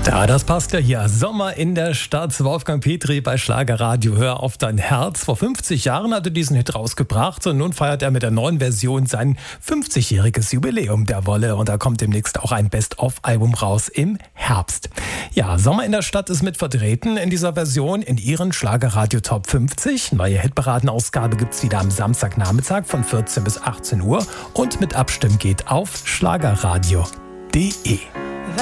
Ja, das passt ja hier. Sommer in der Stadt. Wolfgang Petri bei Schlagerradio. Hör auf dein Herz. Vor 50 Jahren hat er diesen Hit rausgebracht und nun feiert er mit der neuen Version sein 50-jähriges Jubiläum der Wolle. Und da kommt demnächst auch ein Best-of-Album raus im Herbst. Ja, Sommer in der Stadt ist mit vertreten in dieser Version in Ihren Schlagerradio Top 50. Neue Hitparaden-Ausgabe gibt's wieder am Samstagnachmittag von 14 bis 18 Uhr und mit Abstimmen geht auf schlagerradio.de.